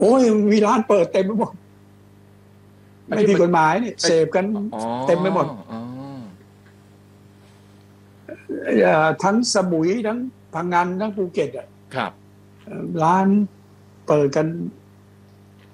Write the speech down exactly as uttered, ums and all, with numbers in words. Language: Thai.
โอ้ยมีร้านเปิดเต็มไปหมดอันไม่นี้มันผิดกฎหมายนี่ไอ้เสพกันอ๋อเต็มไปหมดอ๋อเอ่อทั้งสมุยทั้งพังงานทั้งภูเก็ตอ่ะครับร้านเปิดกัน